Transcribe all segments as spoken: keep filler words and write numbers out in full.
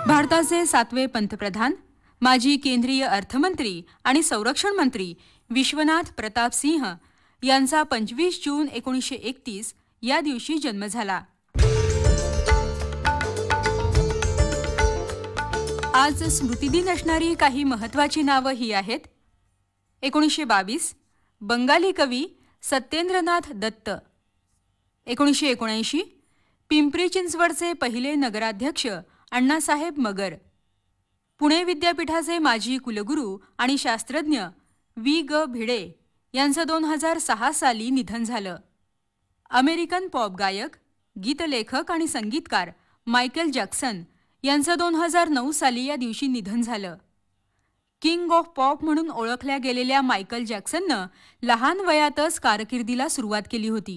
भारताचे सातवे पंतप्रधान माजी केंद्रीय अर्थमंत्री आणि संरक्षण मंत्री विश्वनाथ प्रताप सिंह यांचा पंचवीस जून एकोणीसशे एकतीस या दिवशी जन्म झाला. आज स्मृतिदिन असणारी काही महत्त्वाची नावं ही आहेत. एकोणीसशे बावीस बंगाली कवी सत्येंद्रनाथ दत्त. एकोणीसशे एकोणऐंशी पिंपरी चिंचवडचे पहिले नगराध्यक्ष अण्णासाहेब मगर. पुणे विद्यापीठाचे माजी कुलगुरू आणि शास्त्रज्ञ व्ही ग भिडे यांचं दोन हजार सहा साली निधन झालं. अमेरिकन पॉप गायक, गीतलेखक आणि संगीतकार मायकेल जॅक्सन यांचं दोन हजार नऊ साली या दिवशी निधन झालं. किंग ऑफ पॉप म्हणून ओळखल्या गेलेल्या मायकेल जॅक्सननं लहान वयातच कारकिर्दीला सुरुवात केली होती.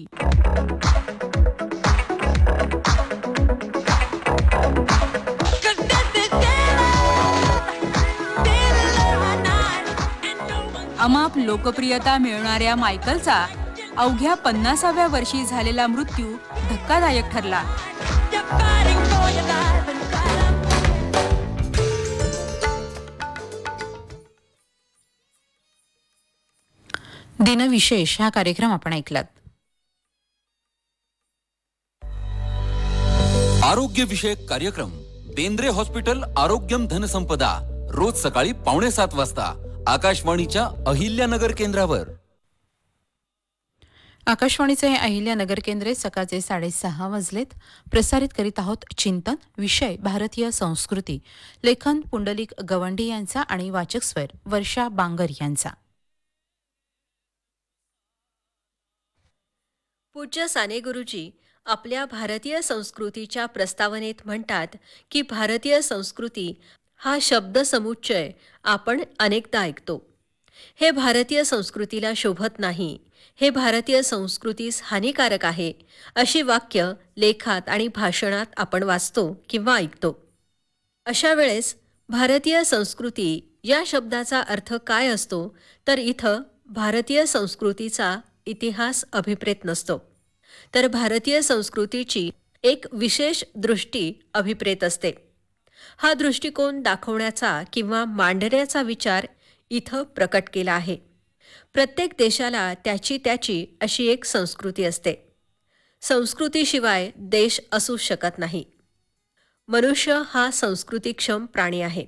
अमाप लोकप्रियता मिळवणाऱ्या मायकेलचा अवघ्या पन्नासाव्या वर्षी झालेला मृत्यू धक्कादायक ठरला. दिनविशेष हा कार्यक्रम आपण ऐकलात. आरोग्य विषयक कार्यक्रम बेंद्रे हॉस्पिटल आरोग्यम धनसंपदा रोज सकाळी पावणे सात वाजता आकाशवाणीच्या अहिल्यानगर केंद्रावर. आकाशवाणीचे हे अहिल्यानगर केंद्र सकाळचे साडेसहा वाजलेत. प्रसारित करीत आहोत चिंतन. विषय भारतीय संस्कृती. लेखन पुंडलिक गवंडी यांचा आणि वाचक स्वर वर्षा बांगर यांचा. पूज्य साने गुरुजी आपल्या भारतीय संस्कृतीच्या प्रस्तावनेत म्हणतात की भारतीय संस्कृती हा शब्दसमुच्चय आपण अनेकदा ऐकतो. हे भारतीय संस्कृतीला शोभत नाही, हे भारतीय संस्कृतीस हानिकारक आहे, अशी वाक्य लेखात आणि भाषणात आपण वाचतो किंवा ऐकतो. अशा वेळेस भारतीय संस्कृती या शब्दाचा अर्थ काय असतो तर इथं भारतीय संस्कृतीचा इतिहास अभिप्रेत नसतो, तर भारतीय संस्कृतीची एक विशेष दृष्टी अभिप्रेत असते. हा दृष्टिकोन दाखवण्याचा किंवा मांडण्याचा विचार इथं प्रकट केला आहे. प्रत्येक देशाला त्याची त्याची अशी एक संस्कृती असते. संस्कृतीशिवाय देश असू शकत नाही. मनुष्य हा संस्कृतीक्षम प्राणी आहे.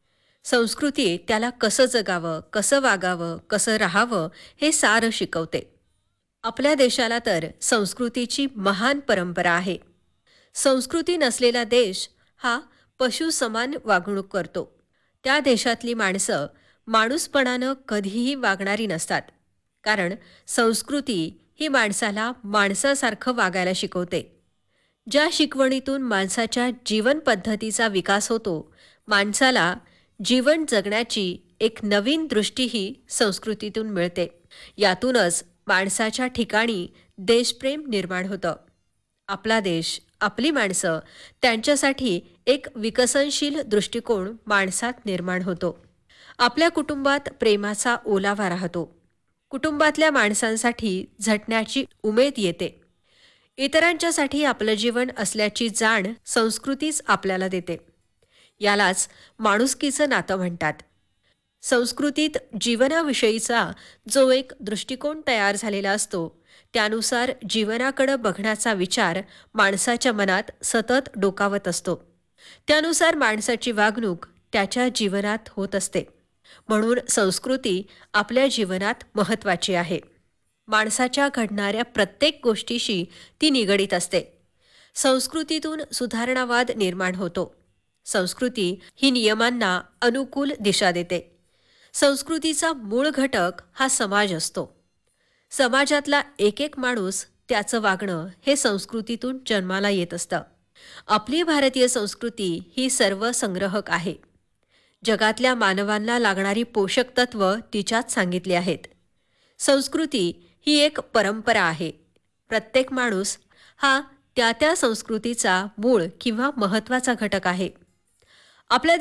संस्कृती त्याला कसं जगावं, कसं वागावं, कसं राहावं हे सारं शिकवते. आपल्या देशाला तर संस्कृतीची महान परंपरा आहे. संस्कृती नसलेला देश हा पशुसमान वागणूक करतो. त्या देशातली माणसं माणूसपणानं कधीही वागणारी नसतात, कारण संस्कृती ही माणसाला माणसासारखं वागायला शिकवते. ज्या शिकवणीतून माणसाच्या जीवन पद्धतीचा विकास होतो, माणसाला जीवन जगण्याची एक नवीन दृष्टीही संस्कृतीतून मिळते. यातूनच माणसाच्या ठिकाणी देशप्रेम निर्माण होतं. आपला देश, आपली माणसं, त्यांच्यासाठी एक विकसनशील दृष्टिकोन माणसात निर्माण होतो. आपल्या कुटुंबात प्रेमाचा ओलावा राहतो. कुटुंबातल्या माणसांसाठी झटण्याची उमेद येते. इतरांच्यासाठी आपलं जीवन असल्याची जाण संस्कृतीच आपल्याला देते. यालाच माणुसकीचं नातं म्हणतात. संस्कृतीत जीवनाविषयीचा जो एक दृष्टिकोन तयार झालेला असतो, त्यानुसार जीवनाकडे बघण्याचा विचार माणसाच्या मनात सतत डोकावत असतो. त्यानुसार माणसाची वागणूक त्याच्या जीवनात होत असते. म्हणून संस्कृती आपल्या जीवनात महत्त्वाची आहे. माणसाच्या घडणाऱ्या प्रत्येक गोष्टीशी ती निगडीत असते. संस्कृतीतून सुधारणावाद निर्माण होतो. संस्कृती ही नियमांना अनुकूल दिशा देते. संस्कृतीचा मूळ घटक हा समाज असतो. समाजातला एक एक माणूस त्याचं वागणं हे संस्कृतीतून जन्माला येत असतं. आपली भारतीय संस्कृती ही सर्वसंग्रहक आहे. जगातल्या मानवांना लागणारी पोषक तत्व तिच्यात सांगितली आहेत. संस्कृती ही एक परंपरा आहे. प्रत्येक माणूस हा त्या त्या संस्कृतीचा मूळ किंवा महत्त्वाचा घटक आहे. आपल्या